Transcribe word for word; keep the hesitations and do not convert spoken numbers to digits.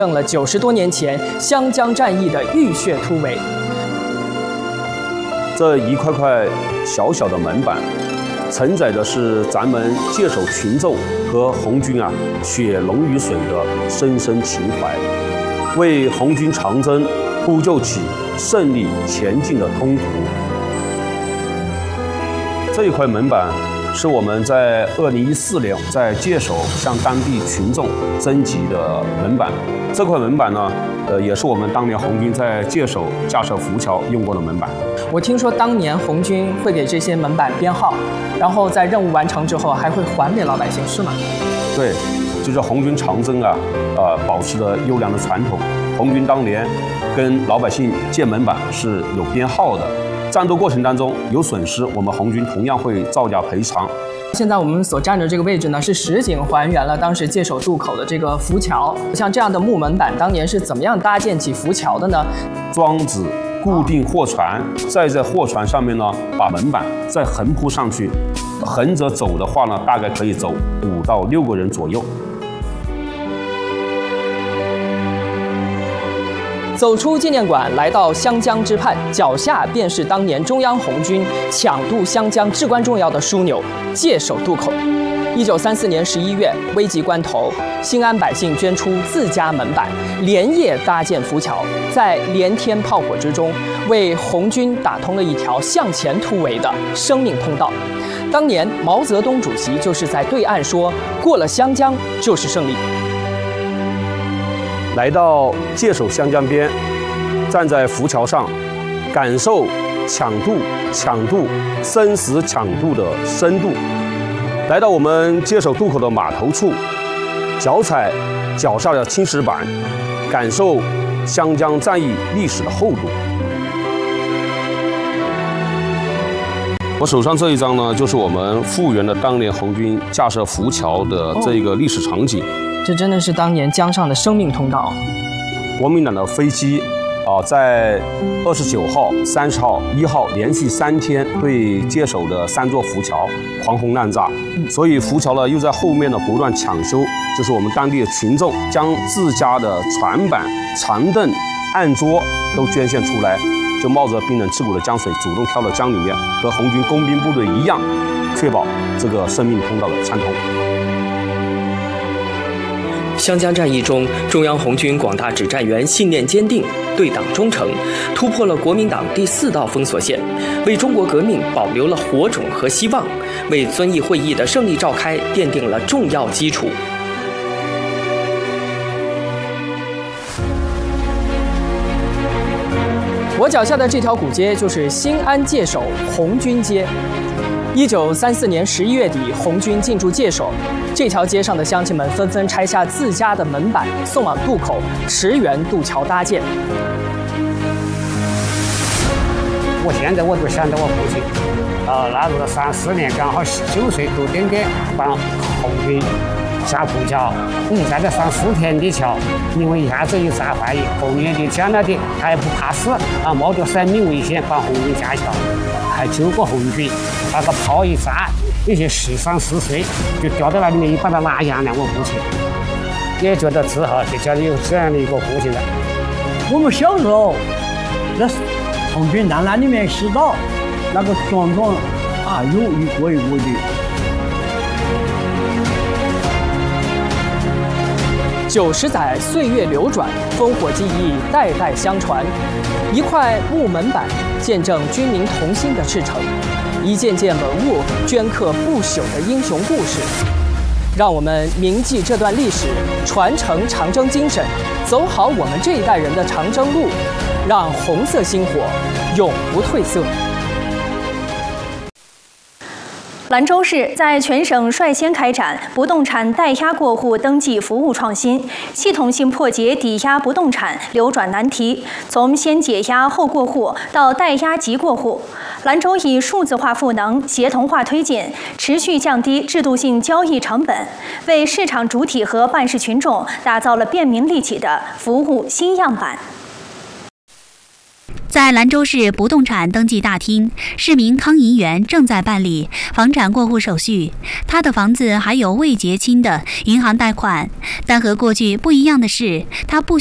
证了九十多年前湘江战役的浴血突围。 这一块块小小的门板，承载的是咱们界首群众和红军啊血浓于水的深深情怀，为红军长征铺就起胜利前进的通途。这一块门板是我们在二零一四年在界首向当地群众征集的门板。这块门板呢，呃，也是我们当年红军在界首架设浮桥用过的门板。 我听说当年红军会给这些门板编号，然后在任务完成之后还会还给老百姓，是吗？ 对，就是红军长征啊，呃，保持了优良的传统。红军当年跟老百姓建门板是有编号的。战斗过程当中有损失，我们红军同样会照价赔偿。 现在我们所站的这个位置呢，是实景还原了当时界首渡口的这个浮桥。像这样的木门板，当年是怎么样搭建起浮桥的呢？ 桩子固定货船，再在货船上面呢，把门板再横铺上去。横着走的话呢，大概可以走五到六个人左右。 走出纪念馆，来到湘江之畔，脚下便是当年中央红军抢渡湘江至关重要的枢纽——界首渡口。一九三四年十一月，危急关头，兴安百姓捐出自家门板，连夜搭建浮桥，在连天炮火之中，为红军打通了一条向前突围的生命通道。当年毛泽东主席就是在对岸说：“过了湘江就是胜利。” 来到界首湘江边，站在浮桥上，感受抢渡、抢渡、生死抢渡的深度。来到我们界首渡口的码头处，脚踩脚下的青石板，感受湘江战役历史的厚度。我手上这一张呢，就是我们复原的当年红军架设浮桥的这一个历史场景。 这真的是当年江上的生命通道。 国民党的飞机啊，在二十九号、三十号、一号连续三天对界首的三座浮桥狂轰滥炸，所以浮桥呢又在后面呢不断抢修。就是我们当地的群众将自家的船板、长凳、案桌都捐献出来，就冒着冰冷刺骨的江水，主动跳到江里面，和红军工兵部队一样，确保这个生命通道的畅通。 湘江战役中，中央红军广大指战员信念坚定，对党忠诚，突破了国民党第四道封锁线，为中国革命保留了火种和希望，为遵义会议的胜利召开奠定了重要基础。我脚下的这条古街就是兴安界首红军街。一九三四年十一月底，红军进驻界首，这条街上的乡亲们纷纷拆下自家的门板，送往渡口驰援渡桥搭建。 我现在我都想到我父亲，呃，那时候三四年，刚好十九岁多点点，帮红军下浮桥。嗯，现在上四天的桥，因为一下子一炸坏，后面的讲了的还不怕死啊，冒着生命危险帮红军下桥。还救过红军，那个炮一炸，有些十三四岁就掉到那里面，一把它拿下来。我父亲也觉得自豪，就家里有这样的一个父亲了。 我们小时候在红军在那里面洗澡，那个桩桩啊，有一个一个的。 九十载，岁月流转，烽火记忆代代相传。一块木门板见证军民同心的赤诚，一件件文物镌刻不朽的英雄故事。让我们铭记这段历史，传承长征精神，走好我们这一代人的长征路，让红色星火永不褪色。 兰州市在全省率先开展不动产代押过户登记服务创新，系统性破解抵押不动产流转难题，从先解押后过户到代押即过户。兰州以数字化赋能、协同化推进，持续降低制度性交易成本，为市场主体和办事群众打造了便民利己的服务新样板。 在兰州市不动产登记大厅，市民康银元正在办理房产过户手续。他的房子还有未结清的银行贷款，但和过去不一样的是，他不